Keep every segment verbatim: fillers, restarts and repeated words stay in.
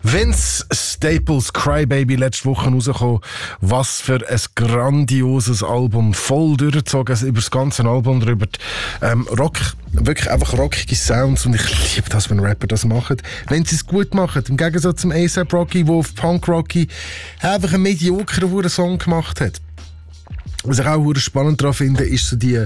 Vince Staples Crybaby letzte Woche rausgekommen. Was für ein grandioses Album. Voll durchgezogen, also über das ganze Album drüber. Ähm, Rock, wirklich einfach rockige Sounds und ich liebe das, wenn Rapper das machen. Wenn sie es gut machen. Im Gegensatz zum A$AP Rocky, der auf Punk Rocky einfach einen mediokeren Song gemacht hat. Was ich auch spannend daran finde, ist so die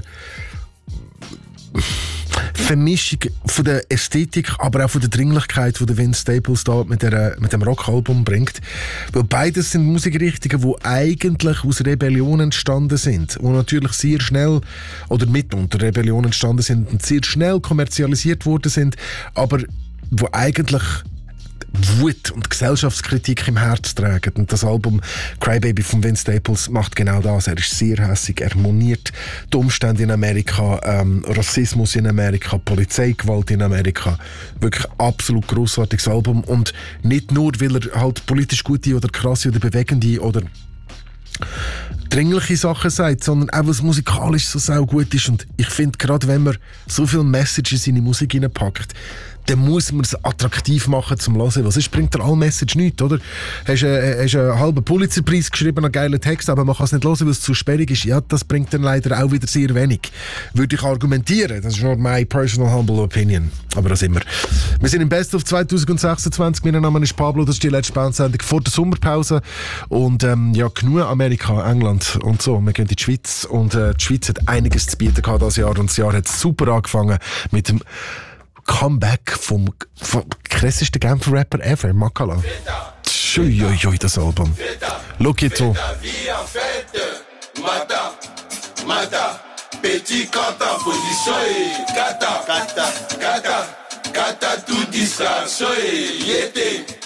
Vermischung von der Ästhetik, aber auch von der Dringlichkeit, die der Vince Staples da mit, der, mit dem Rockalbum bringt. Weil beides sind Musikrichtungen, die eigentlich aus Rebellion entstanden sind. Und natürlich sehr schnell, oder mitunter Rebellion entstanden sind und sehr schnell kommerzialisiert worden sind, aber wo eigentlich Wut und Gesellschaftskritik im Herz tragen. Und das Album Crybaby von Vince Staples macht genau das. Er ist sehr hässig, er moniert die Umstände in Amerika, ähm, Rassismus in Amerika, Polizeigewalt in Amerika. Wirklich absolut grossartiges Album. Und nicht nur, weil er halt politisch gute oder krasse oder bewegende oder dringliche Sachen sagt, sondern auch, was musikalisch so sau gut ist. Und ich finde, gerade wenn man so viele Messages in die Musik hineinpackt, dann muss man es attraktiv machen zum Hören. Was ist, bringt dir alle Message nichts, oder? Hast du hast einen halben Pulitzerpreis geschrieben, einen geilen Text, aber man kann es nicht hören, weil es zu sperrig ist. Ja, das bringt dann leider auch wieder sehr wenig. Würde ich argumentieren. Das ist nur my personal humble opinion. Aber das immer. Wir sind im Best of zwanzig sechsundzwanzig. Mein Name ist Pablo, das ist die letzte Bandsendung vor der Sommerpause. Und ähm, ja, genug Amerika, England und so. Wir gehen in die Schweiz und äh, die Schweiz hat einiges zu bieten gehabt dieses Jahr und das Jahr hat super angefangen mit dem Comeback vom, vom krassesten Genfer Rapper ever, Makala. Uiuiui, das Album. Schau jetzt so. Petit kata, position et kata, kata, kata, kata, tout distraction et yété.